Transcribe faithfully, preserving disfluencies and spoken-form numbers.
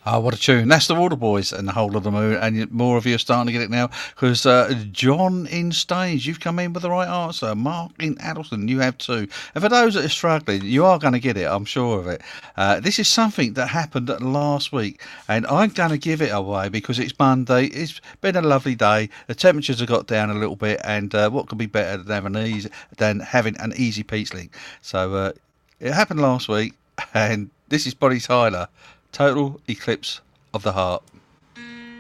Oh, what a tune. That's the Waterboys and the Whole of the Moon, and more of you are starting to get it now, because uh, John in Staines, you've come in with the right answer. Mark in Addleston, you have too. And for those that are struggling, you are going to get it, I'm sure of it. Uh, this is something that happened last week, and I'm going to give it away because it's Monday. It's been a lovely day. The temperatures have got down a little bit, and uh, what could be better than having an easy, than having an easy peach link? So uh, it happened last week, and this is Bonnie Tyler. Total Eclipse of the Heart.